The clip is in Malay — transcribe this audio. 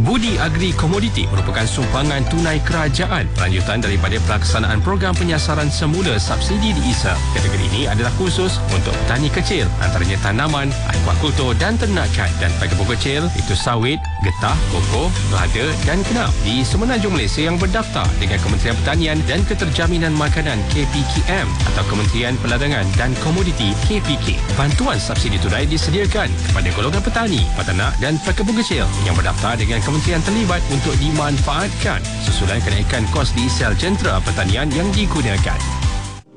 Budi Agri Komoditi merupakan sumbangan tunai kerajaan lanjutan daripada pelaksanaan program penyasaran semula subsidi di ISA. Kategori ini adalah khusus untuk petani kecil, antaranya tanaman, aquakultur dan ternakan, dan pekebun kecil itu sawit, getah, koko, lada dan kenaf di semenanjung Malaysia yang berdaftar dengan Kementerian Pertanian dan Keterjaminan Makanan KPKM atau Kementerian Perdagangan dan Komoditi KPK. Bantuan subsidi tunai disediakan kepada golongan petani, peternak dan pekebun kecil yang berdaftar dengan kementerian terlibat untuk dimanfaatkan susulan kenaikan kos di sel jentera pertanian yang digunakan.